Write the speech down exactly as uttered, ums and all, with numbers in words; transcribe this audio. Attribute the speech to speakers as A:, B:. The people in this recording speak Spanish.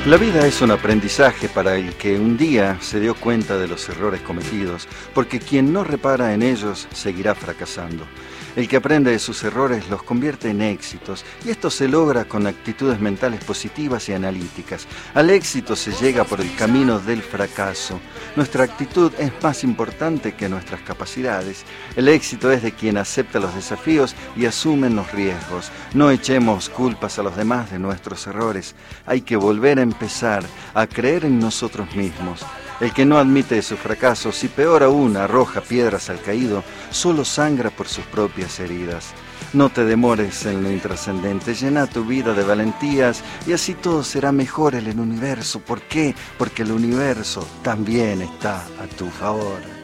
A: La vida es un aprendizaje para el que un día se dio cuenta de los errores cometidos, porque quien no repara en ellos seguirá fracasando. El que aprende de sus errores los convierte en éxitos, y esto se logra con actitudes mentales positivas y analíticas. Al éxito se llega por el camino del fracaso. Nuestra actitud es más importante que nuestras capacidades. El éxito es de quien acepta los desafíos y asume los riesgos. No echemos culpas a los demás de nuestros errores. Hay que volver a empezar a creer en nosotros mismos. El que no admite sus fracasos y peor aún arroja piedras al caído, solo sangra por sus propias heridas. No te demores en lo intrascendente, llena tu vida de valentías y así todo será mejor en el universo. ¿Por qué? Porque el universo también está a tu favor.